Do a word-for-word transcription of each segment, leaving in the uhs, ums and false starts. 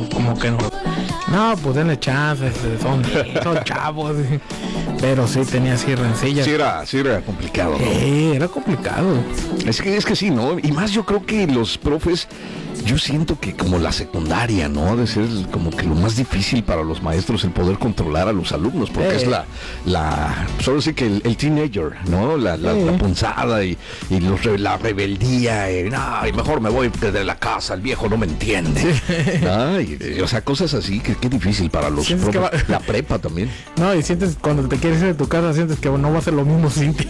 como que no, no, pues denle chance, son, son chavos, pero sí tenía así rencillas. Sí era, sí era complicado, ¿no? Sí, era complicado. Es que, es que sí, ¿no? Y más yo creo que los profes, yo siento que como la secundaria, ¿no? Ha de ser como que lo más difícil para los maestros el poder controlar a los alumnos, porque eh. es la, la, solo sí que el, el teenager, ¿no? La, la, eh. la punzada y, y los, la rebeldía, y, no, y mejor me voy de la casa, el viejo no me entiende. Sí. ¿No? Y, o sea, cosas así, que qué difícil para los profes. Va... La prepa también. No, y sientes, cuando te quieres ir de tu casa, sientes que no va a ser lo mismo sin ti.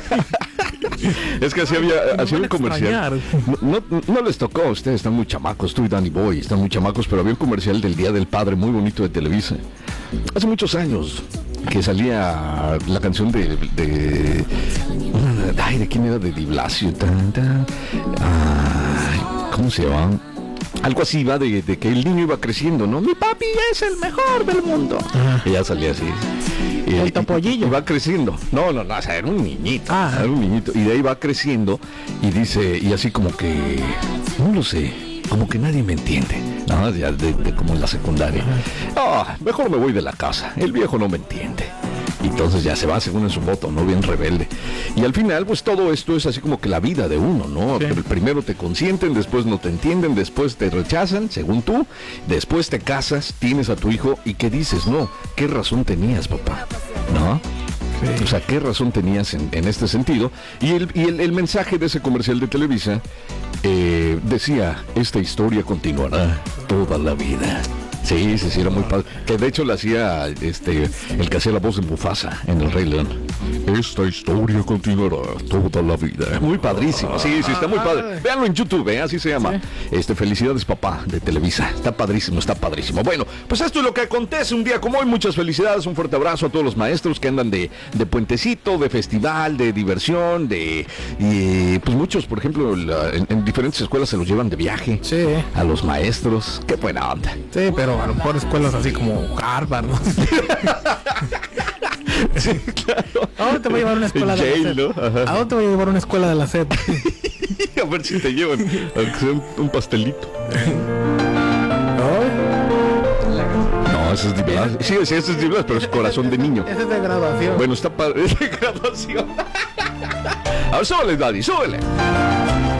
Es que así había, hacía un comercial. No, no, no les tocó a ustedes, están muy chamacos, tú y Danny Boy, están muy chamacos, pero había un comercial del Día del Padre muy bonito de Televisa. Hace muchos años que salía la canción de, de, de ay, ¿de quién era? De Di Blasio. Tan, tan, ay, ¿cómo se llama? Algo así va de, de que el niño iba creciendo, ¿no? Mi papi es el mejor del mundo. Ajá. Y ya salía así. Y, el topollillo. Y, y va creciendo. No, no, no, o sea, era un niñito. Ah. Era un niñito. Y de ahí va creciendo y dice, y así como que, no lo sé, como que nadie me entiende. No, ya de, de como en la secundaria. Ah, mejor me voy de la casa. El viejo no me entiende. Y entonces ya se va según en su voto, ¿no? Bien rebelde. Y al final, pues todo esto es así como que la vida de uno, ¿no? Sí. Primero te consienten, después no te entienden, después te rechazan, según tú, después te casas, tienes a tu hijo, ¿y qué dices? No, ¿qué razón tenías, papá? ¿No? Sí. O sea, ¿qué razón tenías en, en este sentido? Y, el, y el, el mensaje de ese comercial de Televisa eh, decía, esta historia continuará toda la vida. Sí, sí, sí, era muy padre. Que de hecho le hacía este, el que hacía la voz de Mufasa en El Rey León. Esta historia continuará toda la vida. Muy padrísimo, sí, sí, está muy padre. Véanlo en YouTube, ¿eh? Así se llama. Sí. Este, Felicidades Papá, de Televisa. Está padrísimo, está padrísimo. Bueno, pues esto es lo que acontece un día como hoy. Muchas felicidades, un fuerte abrazo a todos los maestros que andan de, de puentecito, de festival, de diversión, de... Y, pues muchos, por ejemplo, la, en, en diferentes escuelas se los llevan de viaje. Sí. A los maestros. Qué buena onda. Sí, pero a lo mejor escuelas así como Harvard, ¿no? Sí, claro. ¿A dónde te voy a llevar una escuela de la SEP? ¿A dónde te voy a llevar una escuela de la SEP? A ver si te llevan un, un pastelito. No, eso es Di Blasio. Sí, sí, eso es Di Blasio, pero es corazón de niño. Ese es de graduación. Bueno, está padre. Es de graduación. A ver, súbele, Daddy, súbele.